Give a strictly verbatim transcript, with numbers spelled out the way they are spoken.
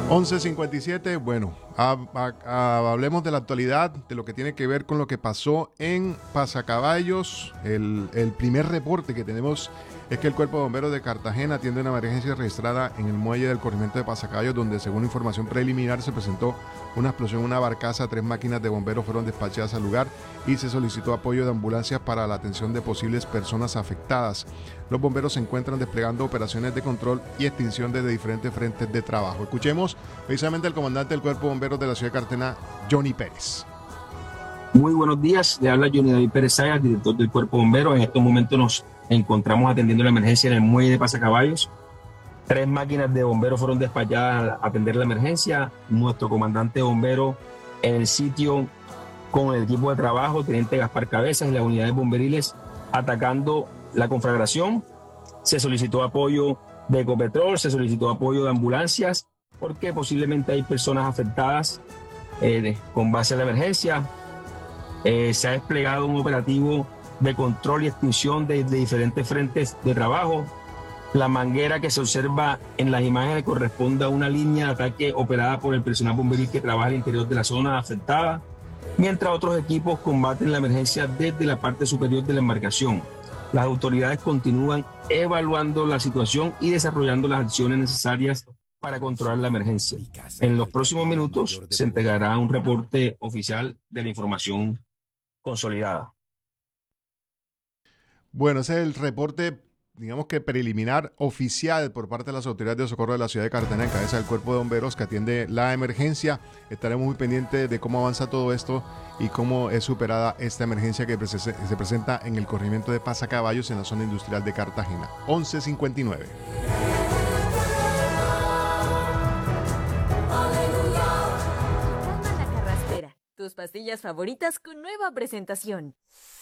once cincuenta y siete, bueno, a, a, a, hablemos de la actualidad, de lo que tiene que ver con lo que pasó en Pasacaballos. El, el primer reporte que tenemos es que el Cuerpo de Bomberos de Cartagena atiende una emergencia registrada en el muelle del corregimiento de Pasacaballos, donde según información preliminar se presentó una explosión en una barcaza. Tres máquinas de bomberos fueron despachadas al lugar y se solicitó apoyo de ambulancias para la atención de posibles personas afectadas. Los bomberos se encuentran desplegando operaciones de control y extinción desde diferentes frentes de trabajo. Escuchemos precisamente al comandante del Cuerpo de Bomberos de la ciudad de Cartagena, Johnny Pérez. Muy buenos días, le habla Johnny David Pérez Sayas, director del Cuerpo de Bomberos. En estos momentos nos encontramos atendiendo la emergencia en el muelle de Pasacaballos. Tres máquinas de bomberos fueron despachadas a atender la emergencia. Nuestro comandante de bomberos en el sitio con el equipo de trabajo, teniente Gaspar Cabezas y las unidades bomberiles atacando la conflagración. Se solicitó apoyo de Ecopetrol, se solicitó apoyo de ambulancias, porque posiblemente hay personas afectadas eh, con base a la emergencia. Eh, se ha desplegado un operativo de control y extinción de, de diferentes frentes de trabajo. La manguera que se observa en las imágenes corresponde a una línea de ataque operada por el personal bomberil que trabaja al interior de la zona afectada, mientras otros equipos combaten la emergencia desde la parte superior de la embarcación. Las autoridades continúan evaluando la situación y desarrollando las acciones necesarias para controlar la emergencia. En los próximos minutos se entregará un reporte oficial de la información consolidada. Bueno, ese es el reporte, digamos que preliminar oficial por parte de las autoridades de socorro de la ciudad de Cartagena en cabeza del Cuerpo de Bomberos que atiende la emergencia. Estaremos muy pendientes de cómo avanza todo esto y cómo es superada esta emergencia que se presenta en el corregimiento de Pasacaballos en la zona industrial de Cartagena. once cincuenta y nueve. La Carraspera, tus pastillas favoritas con nueva presentación.